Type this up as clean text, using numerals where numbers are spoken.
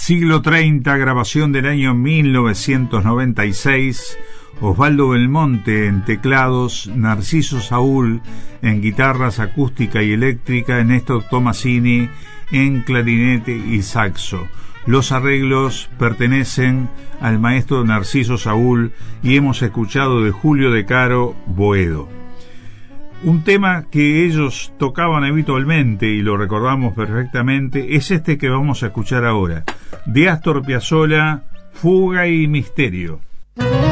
Siglo 30, grabación del año 1996, Osvaldo Belmonte en teclados, Narciso Saúl en guitarras acústica y eléctrica, Néstor Tomasini en clarinete y saxo. Los arreglos pertenecen al maestro Narciso Saúl y hemos escuchado de Julio De Caro, Boedo. Un tema que ellos tocaban habitualmente y lo recordamos perfectamente es este que vamos a escuchar ahora, de Astor Piazzolla, Fuga y Misterio.